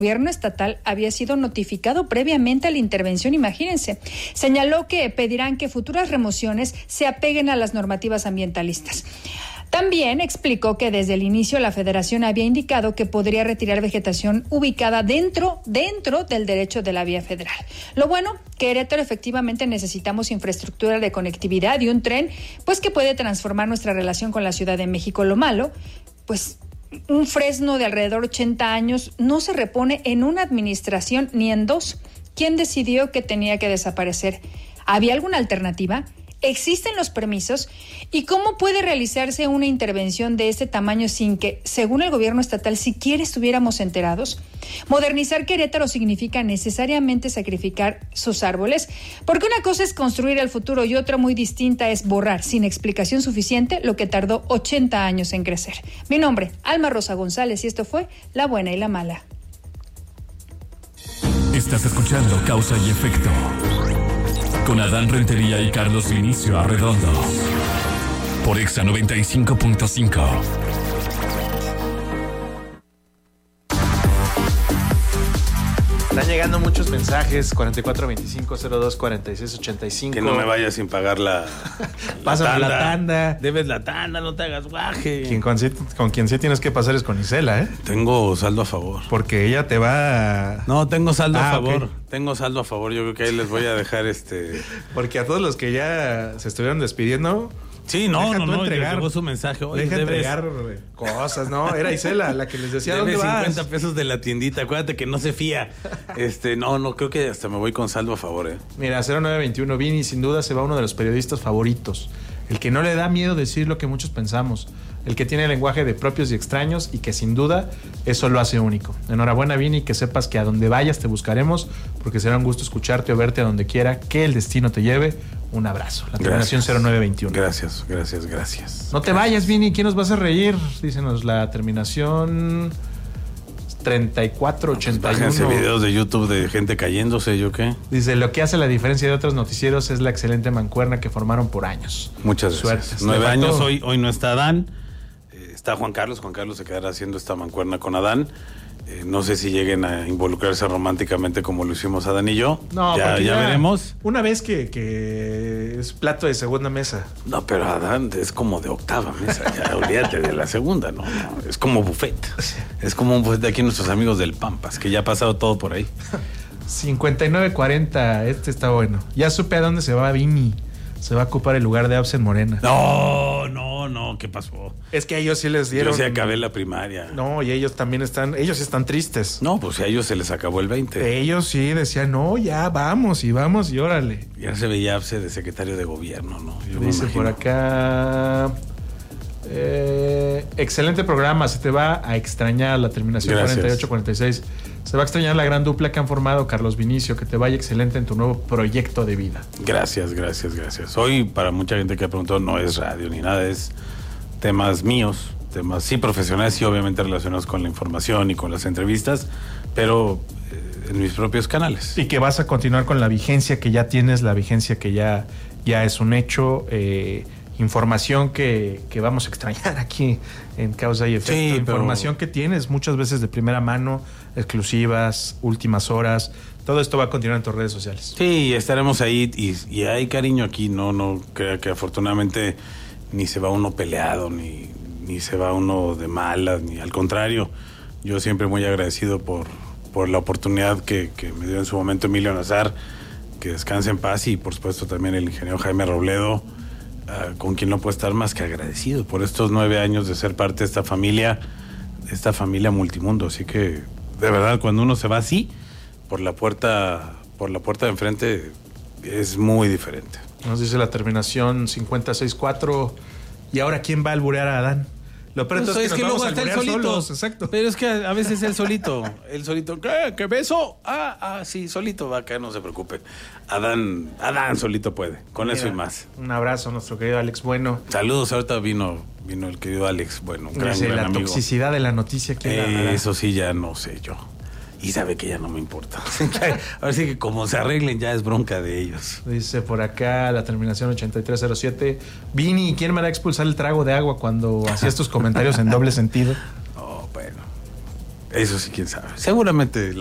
gobierno estatal había sido notificado previamente a la intervención, imagínense. Señaló que pedirán que futuras remociones se apeguen a las normativas ambientalistas. También explicó que desde el inicio la Federación había indicado que podría retirar vegetación ubicada dentro del derecho de la vía federal. Lo bueno, Querétaro efectivamente necesitamos infraestructura de conectividad y un tren, pues que puede transformar nuestra relación con la Ciudad de México. Lo malo, pues un fresno de alrededor de 80 años no se repone en una administración ni en dos. ¿Quién decidió que tenía que desaparecer? ¿Había alguna alternativa? ¿Existen los permisos? ¿Y cómo puede realizarse una intervención de este tamaño sin que, según el gobierno estatal, siquiera estuviéramos enterados? Modernizar Querétaro significa necesariamente sacrificar sus árboles, porque una cosa es construir el futuro y otra muy distinta es borrar, sin explicación suficiente, lo que tardó 80 años en crecer. Mi nombre, Alma Rosa González, y esto fue La Buena y la Mala. Estás escuchando Causa y Efecto con Adán Rentería y Carlos Vinicio Arredondo por Exa 95.5. Están llegando muchos mensajes, 4425-02-4685. Que no me vayas sin pagar la Pásame la tanda. Debes la tanda, no te hagas guaje. Con quien sí tienes que pasar es con Isela, ¿eh? Tengo saldo a favor. Porque ella te va a... No, tengo saldo a favor. Okay. Tengo saldo a favor. Yo creo que ahí les voy a dejar Porque a todos los que ya se estuvieron despidiendo... Sí, no, llegó su mensaje. Oye, deja entregar cosas, ¿no? Era Isela la que les decía, ¿dónde vas? 50 pesos de la tiendita, acuérdate que no se fía. No, creo que hasta me voy con saldo a favor, Mira, 0921, Vini, sin duda se va uno de los periodistas favoritos. El que no le da miedo decir lo que muchos pensamos. El que tiene el lenguaje de propios y extraños y que sin duda eso lo hace único. Enhorabuena, Vini, que sepas que a donde vayas te buscaremos, porque será un gusto escucharte o verte a donde quiera, que el destino te lleve. Un abrazo. La terminación 0921. Gracias. No te vayas, Vini, ¿quién nos vas a reír? Dícenos la terminación 3481. Bájense videos de YouTube de gente cayéndose, ¿yo qué? Dice, lo que hace la diferencia de otros noticieros es la excelente mancuerna que formaron por años. Muchas gracias. 9 años, hoy no está Adán. Está Juan Carlos se quedará haciendo esta mancuerna con Adán. No sé si lleguen a involucrarse románticamente como lo hicimos Adán y yo. No, ya veremos. Una vez que es plato de segunda mesa. No, pero Adán es como de octava mesa. Ya olvídate de la segunda, no. Es como buffet. Es como un buffet de aquí nuestros amigos del Pampas, que ya ha pasado todo por ahí. 5940, está bueno. Ya supe a dónde se va Vini. Se va a ocupar el lugar de Absen Morena. No, ¿qué pasó? Es que a ellos sí les dieron... Yo sí acabé la primaria. No, y ellos también están tristes. No, pues a ellos se les acabó el 20. Ellos sí decían, no, ya vamos y órale. Ya se veía de secretario de gobierno, ¿no? Dice por acá... excelente programa, se te va a extrañar la terminación. Gracias. 4846. Se va a extrañar la gran dupla que han formado Carlos Vinicio. Que te vaya excelente en tu nuevo proyecto de vida. Gracias. Hoy, para mucha gente que ha preguntado, no es radio ni nada, es temas míos, temas sí profesionales y obviamente relacionados con la información y con las entrevistas, pero en mis propios canales. Y que vas a continuar con la vigencia que ya tienes, la vigencia que ya es un hecho. Información que vamos a extrañar aquí en Causa y Efecto. Sí, información que tienes muchas veces de primera mano, exclusivas, últimas horas. Todo esto va a continuar en tus redes sociales. Sí, estaremos ahí y hay cariño aquí. No crea que afortunadamente ni se va uno peleado, ni se va uno de malas, ni al contrario. Yo siempre muy agradecido por la oportunidad que me dio en su momento Emilio Nazar, que descanse en paz, y por supuesto también el ingeniero Jaime Robledo, con quien no puedo estar más que agradecido por estos 9 años de ser parte de esta familia multimundo. Así que, de verdad, cuando uno se va así, por la puerta de enfrente, es muy diferente. Nos dice la terminación 564. ¿Y ahora quién va a alburear a Adán? Lo peor es que luego está el solito. Solos, exacto. Pero es que a veces el solito, ¿qué beso? Sí, solito va acá, no se preocupe. Adán solito puede, con eso y más. Un abrazo a nuestro querido Alex Bueno. Saludos, ahorita vino el querido Alex Bueno, un gran la amigo. Toxicidad de la noticia que eso sí ya no sé yo. Y sabe que ya no me importa. Ahora sí que como se arreglen ya es bronca de ellos. Dice por acá la terminación 8307. Vini, ¿quién me hará expulsar el trago de agua cuando hacías tus comentarios en doble sentido? Oh, bueno. Eso sí, quién sabe. Seguramente